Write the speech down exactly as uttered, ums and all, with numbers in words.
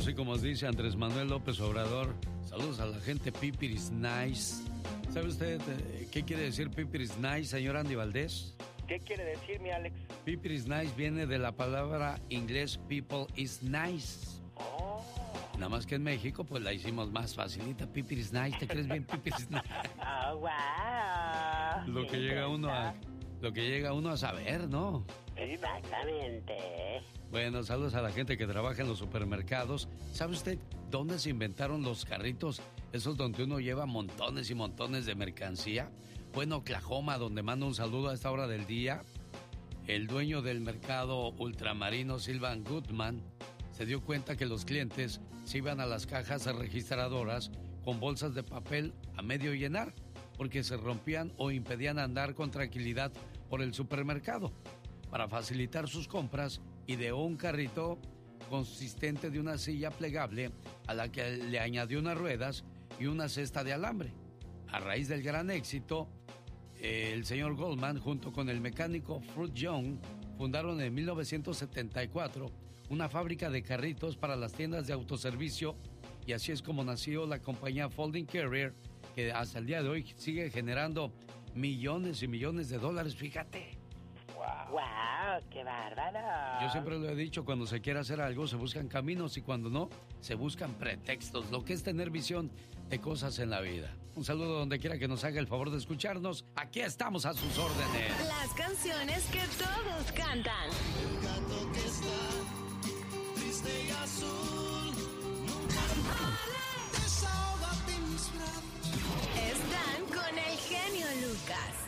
así como dice Andrés Manuel López Obrador. Saludos a la gente Pipiris Nice. ¿Sabe usted eh, qué quiere decir Pipiris Nice, señor Andy Valdés? ¿Qué quiere decir, mi Alex? Pipiris Nice viene de la palabra inglés people is nice. Oh. Nada más que en México, pues la hicimos más facilita. Pipiris Nice, ¿te crees bien Pipiris Nice? Oh, wow. Lo que llega uno a, lo que llega uno a saber, ¿no? Exactamente. Bueno, saludos a la gente que trabaja en los supermercados. ¿Sabe usted dónde se inventaron los carritos? Esos donde uno lleva montones y montones de mercancía. Fue en Oklahoma, donde manda un saludo a esta hora del día. El dueño del mercado ultramarino, Sylvan Goodman, se dio cuenta que los clientes se iban a las cajas registradoras con bolsas de papel a medio llenar, porque se rompían o impedían andar con tranquilidad por el supermercado. Para facilitar sus compras, ideó un carrito consistente de una silla plegable a la que le añadió unas ruedas y una cesta de alambre. A raíz del gran éxito, el señor Goldman, junto con el mecánico Fruit Young, fundaron en mil novecientos setenta y cuatro una fábrica de carritos para las tiendas de autoservicio, y así es como nació la compañía Folding Carrier, que hasta el día de hoy sigue generando millones y millones de dólares, fíjate. Wow. Wow, qué bárbaro. Yo siempre lo he dicho, cuando se quiere hacer algo se buscan caminos y cuando no, se buscan pretextos, lo que es tener visión de cosas en la vida. Un saludo donde quiera que nos haga el favor de escucharnos. Aquí estamos a sus órdenes. Las canciones que todos cantan. El gato que está triste y azul nunca desahógate en mis brazos. Están con el genio Lucas.